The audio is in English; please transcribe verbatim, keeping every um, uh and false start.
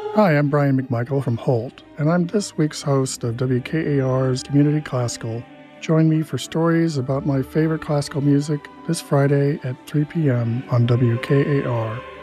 Hi, I'm Brian McMichael from Holt, and I'm this week's host of W K A R's Community Classical. Join me for stories about my favorite classical music this Friday at three p.m. on W K A R.